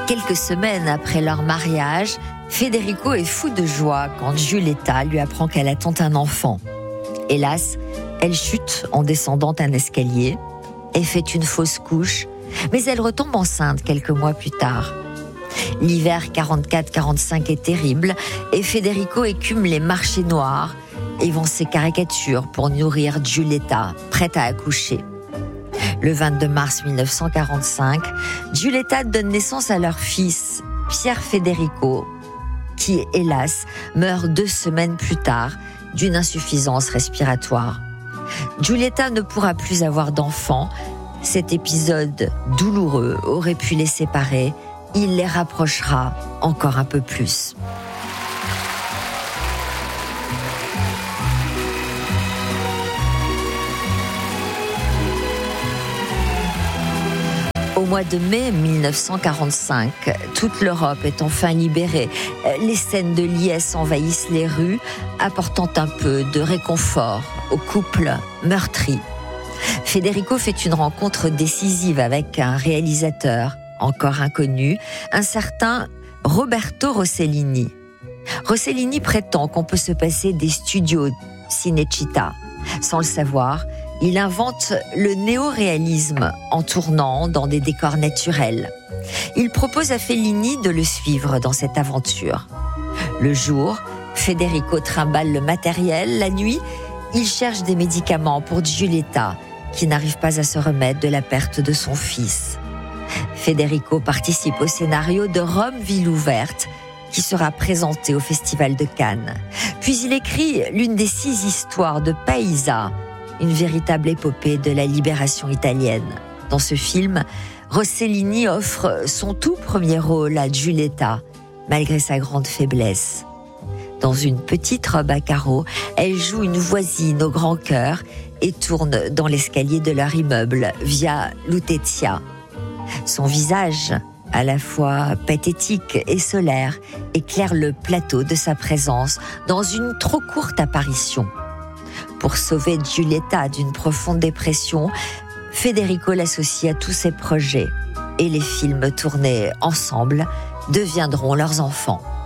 Quelques semaines après leur mariage, Federico est fou de joie quand Giulietta lui apprend qu'elle attend un enfant. Hélas, elle chute en descendant un escalier et fait une fausse couche, mais elle retombe enceinte quelques mois plus tard. L'hiver 44-45 est terrible et Federico écume les marchés noirs et vend ses caricatures pour nourrir Giulietta, prête à accoucher. Le 22 mars 1945, Giulietta donne naissance à leur fils, Pier Federico, qui, hélas, meurt 2 semaines plus tard d'une insuffisance respiratoire. Giulietta ne pourra plus avoir d'enfants. Cet épisode douloureux aurait pu les séparer. Il les rapprochera encore un peu plus. Au mois de mai 1945, toute l'Europe est enfin libérée. Les scènes de liesse envahissent les rues, apportant un peu de réconfort aux couples meurtris. Federico fait une rencontre décisive avec un réalisateur encore inconnu, un certain Roberto Rossellini. Rossellini prétend qu'on peut se passer des studios Cinecittà. Sans le savoir, il invente le néo-réalisme en tournant dans des décors naturels. Il propose à Fellini de le suivre dans cette aventure. Le jour, Federico trimballe le matériel. La nuit, il cherche des médicaments pour Giulietta, qui n'arrive pas à se remettre de la perte de son fils. Federico participe au scénario de Rome, ville ouverte, qui sera présenté au Festival de Cannes. Puis il écrit l'une des 6 histoires de Paisa, une véritable épopée de la libération italienne. Dans ce film, Rossellini offre son tout premier rôle à Giulietta, malgré sa grande faiblesse. Dans une petite robe à carreaux, elle joue une voisine au grand cœur et tourne dans l'escalier de leur immeuble via Lutetia. Son visage, à la fois pathétique et solaire, éclaire le plateau de sa présence dans une trop courte apparition. Pour sauver Giulietta d'une profonde dépression, Federico l'associe à tous ses projets et les films tournés ensemble deviendront leurs enfants.